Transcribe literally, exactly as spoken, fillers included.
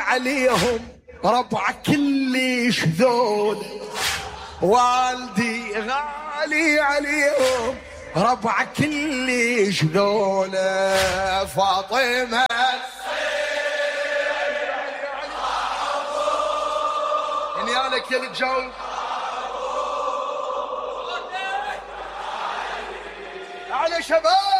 عليهم ربعك كلش ذول، والدي غالي عليهم ربعك كلش ذول. فاطمة انيالك يا الجو على شباب